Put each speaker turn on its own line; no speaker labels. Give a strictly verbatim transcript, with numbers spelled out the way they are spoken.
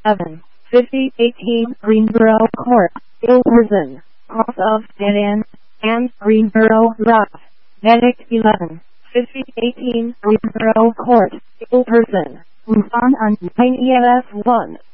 Evan, fifty eighteen Greenboro Court, Ilverson, cross of Dead End, and Greenboro Drive. Medic eleven, fifty eighteen Greenboro Court, Ilverson, Luzon on nine E M S one.